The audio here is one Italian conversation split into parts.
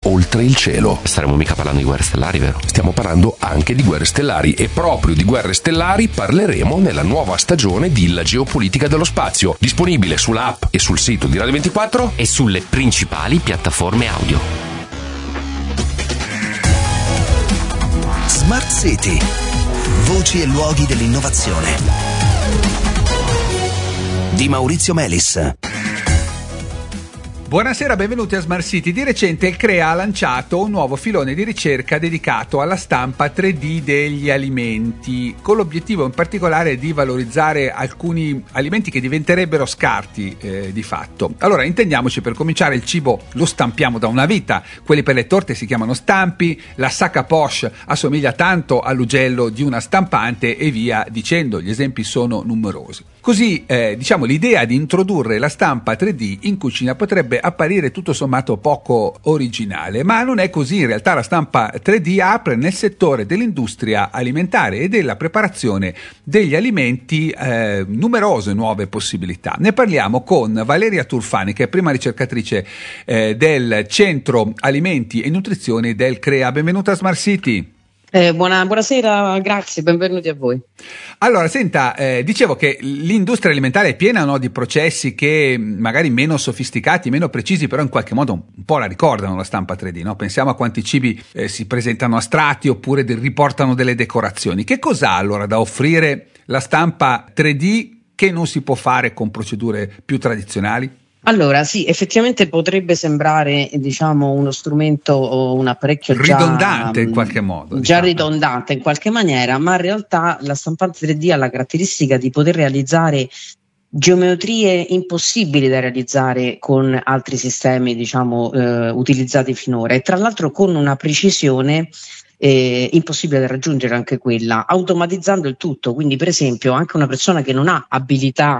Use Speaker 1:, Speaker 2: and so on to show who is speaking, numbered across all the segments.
Speaker 1: oltre il cielo.
Speaker 2: Staremo mica parlando di guerre stellari, vero?
Speaker 1: Stiamo parlando anche di guerre stellari e proprio di guerre stellari parleremo nella nuova stagione di La Geopolitica dello Spazio, disponibile sulla app e sul sito di Radio 24
Speaker 2: e sulle principali piattaforme audio.
Speaker 3: Smart City, voci e luoghi dell'innovazione, di Maurizio Melis.
Speaker 4: Buonasera, benvenuti a Smart City. Di recente il CREA ha lanciato un nuovo filone di ricerca dedicato alla stampa 3D degli alimenti, con l'obiettivo in particolare di valorizzare alcuni alimenti che diventerebbero scarti di fatto. Allora, intendiamoci, per cominciare, il cibo lo stampiamo da una vita, quelli per le torte si chiamano stampi, la sac à poche assomiglia tanto all'ugello di una stampante e via dicendo, gli esempi sono numerosi. Così, l'idea di introdurre la stampa 3D in cucina potrebbe apparire tutto sommato poco originale, ma non è così. In realtà la stampa 3D apre nel settore dell'industria alimentare e della preparazione degli alimenti numerose nuove possibilità. Ne parliamo con Valeria Turfani, che è prima ricercatrice del Centro Alimenti e Nutrizione del CREA. Benvenuta a Smart City.
Speaker 5: Buonasera, grazie, benvenuti a voi.
Speaker 4: Allora, senta, dicevo che l'industria alimentare è piena, no, di processi che magari meno sofisticati, meno precisi, però in qualche modo un po' la ricordano la stampa 3D, no? Pensiamo a quanti cibi si presentano astratti oppure riportano delle decorazioni. Che cos'ha allora da offrire la stampa 3D che non si può fare con procedure più tradizionali?
Speaker 5: Allora, sì, effettivamente potrebbe sembrare, uno strumento o un apparecchio
Speaker 4: ridondante in qualche modo.
Speaker 5: Già ridondante in qualche maniera, ma in realtà la stampante 3D ha la caratteristica di poter realizzare geometrie impossibili da realizzare con altri sistemi, utilizzati finora, e tra l'altro con una precisione impossibile da raggiungere anche quella, automatizzando il tutto. Quindi, per esempio, anche una persona che non ha abilità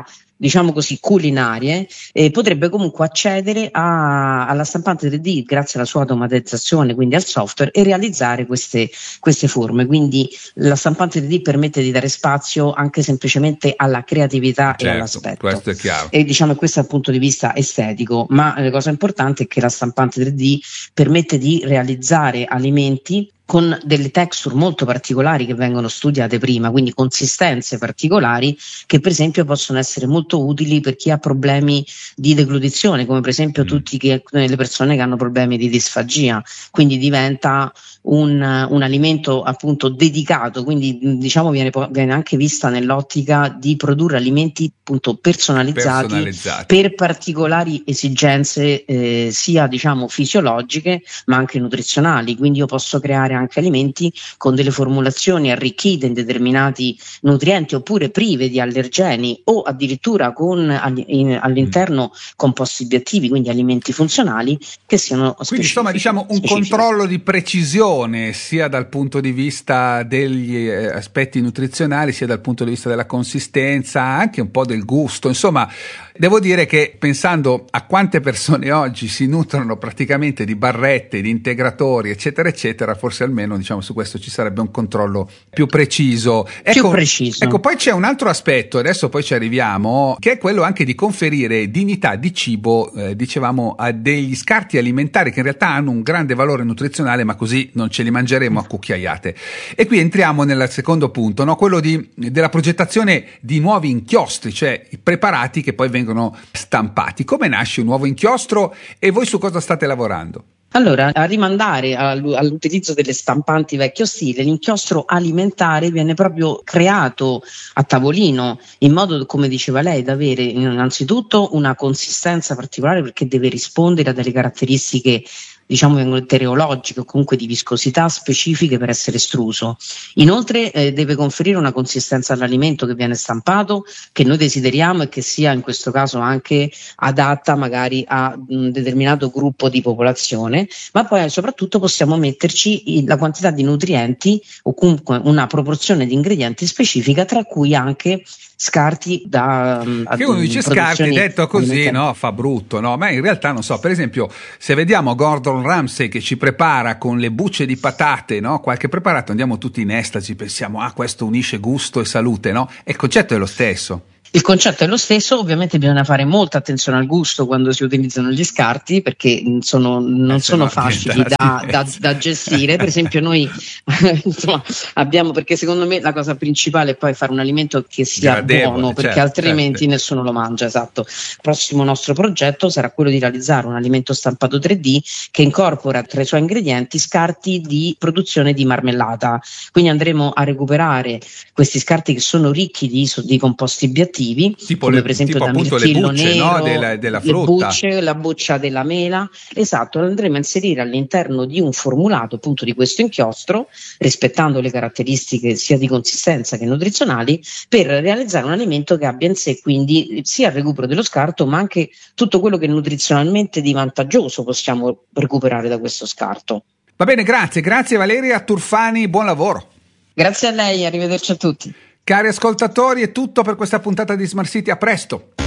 Speaker 5: culinarie, potrebbe comunque accedere alla stampante 3D grazie alla sua automatizzazione, quindi al software, e realizzare queste forme. Quindi la stampante 3D permette di dare spazio anche semplicemente alla creatività,
Speaker 4: certo,
Speaker 5: e all'aspetto.
Speaker 4: Questo è chiaro.
Speaker 5: E questo dal punto di vista estetico, ma la cosa importante è che la stampante 3D permette di realizzare alimenti con delle texture molto particolari che vengono studiate prima, quindi consistenze particolari che per esempio possono essere molto utili per chi ha problemi di deglutizione, come per esempio le persone che hanno problemi di disfagia, quindi diventa un alimento appunto dedicato, quindi viene anche vista nell'ottica di produrre alimenti appunto personalizzati per particolari esigenze sia fisiologiche ma anche nutrizionali. Quindi io posso creare anche alimenti con delle formulazioni arricchite in determinati nutrienti oppure prive di allergeni, o addirittura con all'interno composti bioattivi, quindi alimenti funzionali che siano
Speaker 4: specifici. Quindi un controllo di precisione sia dal punto di vista degli aspetti nutrizionali sia dal punto di vista della consistenza, anche un po' del gusto. Insomma, devo dire che pensando a quante persone oggi si nutrono praticamente di barrette, di integratori, eccetera eccetera, forse almeno su questo ci sarebbe un controllo più preciso. Ecco, poi c'è un altro aspetto, adesso poi ci arriviamo, che è quello anche di conferire dignità di cibo, dicevamo, a degli scarti alimentari che in realtà hanno un grande valore nutrizionale, ma così non ce li mangeremo a cucchiaiate. E qui entriamo nel secondo punto, no? Quello della progettazione di nuovi inchiostri, cioè i preparati che poi vengono stampati. Come nasce un nuovo inchiostro e voi su cosa state lavorando?
Speaker 5: Allora, a rimandare all'utilizzo delle stampanti vecchio stile, l'inchiostro alimentare viene proprio creato a tavolino in modo, come diceva lei, da avere innanzitutto una consistenza particolare, perché deve rispondere a delle caratteristiche vengono tereologiche o comunque di viscosità specifiche per essere estruso. Inoltre deve conferire una consistenza all'alimento che viene stampato, che noi desideriamo e che sia in questo caso anche adatta magari a un determinato gruppo di popolazione, ma poi soprattutto possiamo metterci la quantità di nutrienti o comunque una proporzione di ingredienti specifica, tra cui anche scarti da
Speaker 4: che uno dice scarti, detto così, no, fa brutto, no? Ma in realtà non so, per esempio, se vediamo Gordon Ramsay che ci prepara con le bucce di patate, no? Qualche preparato, andiamo tutti in estasi, pensiamo questo unisce gusto e salute, no? E il concetto è lo stesso.
Speaker 5: Il concetto è lo stesso, ovviamente bisogna fare molta attenzione al gusto quando si utilizzano gli scarti, perché non sono facili da gestire. Per esempio noi insomma, abbiamo, perché secondo me la cosa principale è poi fare un alimento che sia buono, perché altrimenti nessuno lo mangia. Esatto. Il prossimo nostro progetto sarà quello di realizzare un alimento stampato 3D che incorpora tra i suoi ingredienti scarti di produzione di marmellata. Quindi andremo a recuperare questi scarti che sono ricchi di composti biattivi,
Speaker 4: tipo
Speaker 5: come per esempio da mirtillo nero,
Speaker 4: no? della frutta,
Speaker 5: la buccia della mela. Esatto, lo andremo a inserire all'interno di un formulato appunto di questo inchiostro, rispettando le caratteristiche sia di consistenza che nutrizionali, per realizzare un alimento che abbia in sé quindi sia il recupero dello scarto, ma anche tutto quello che nutrizionalmente di vantaggioso possiamo recuperare da questo scarto.
Speaker 4: Va bene, grazie Valeria Turfani, buon lavoro.
Speaker 5: Grazie a lei, arrivederci a tutti.
Speaker 4: Cari ascoltatori, è tutto per questa puntata di Smart City, a presto.